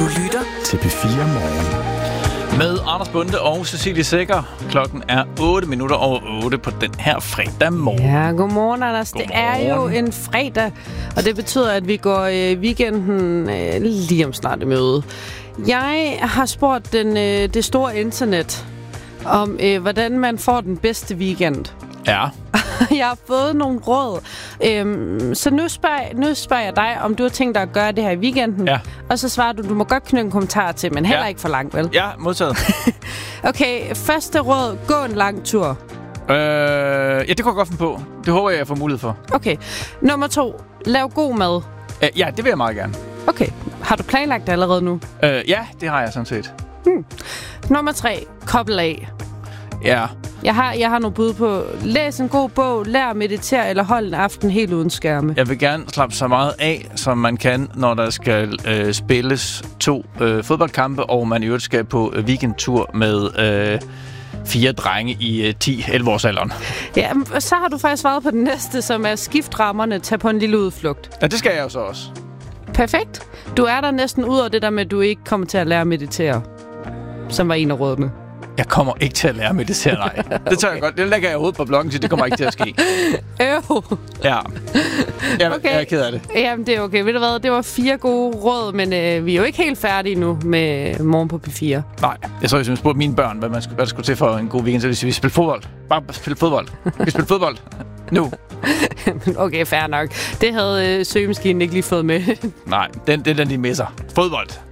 lytter til P4 Morgen. Med Anders Bonde og Cecilie Sækker. Klokken er 8:08 på den her fredag morgen. Ja, godmorgen, Anders. Godmorgen. Det er jo en fredag, og det betyder, at vi går i weekenden lige om snart i møde. Jeg har spurgt det store internet om, hvordan man får den bedste weekend. Ja. Jeg har fået nogle råd. Så nu spørger jeg dig, om du har tænkt dig at gøre det her i weekenden. Ja. Og så svarer du må godt knytte en kommentar til, men heller ikke for langt, vel? Ja, modtaget. Okay, første råd. Gå en lang tur. Ja, det kunne jeg godt finde på. Det håber jeg får mulighed for. Okay. Nummer 2. Lav god mad. Ja, det vil jeg meget gerne. Okay. Har du planlagt det allerede nu? Ja, det har jeg sådan set. Nummer 3. Kobl af. Ja. Jeg har nogle bud på, læs en god bog, lær at meditere, eller hold en aften helt uden skærme. Jeg vil gerne slappe så meget af, som man kan, når der skal spilles 2 fodboldkampe, og man i øvrigt skal på weekendtur med 4 drenge i 10-11 års alderen. Ja, så har du faktisk svaret på den næste, som er skift rammerne, tag på en lille udflugt. Ja, det skal jeg jo så også. Perfekt. Du er der næsten ud af det der med, at du ikke kommer til at lære at meditere, som var en af rådene. Jeg kommer ikke til at lære at meditere, nej. Det tør jeg godt. Det lægger jeg hovedet på bloggen til. Det kommer ikke til at ske. Ja. Okay. Jeg er ked af det. Jamen, det er okay. Ved du hvad? Det var 4 gode råd, men vi er jo ikke helt færdige nu med Morgen på P4. Nej. Jeg tror, hvis man spurgte mine børn, hvad der skulle til for en god weekend, så ville vi spille fodbold. Bare spille fodbold. Vi spiller fodbold. Nu. Okay, fair nok. Det havde søgemaskinen ikke lige fået med. Nej, det er den, de misser. Fodbold.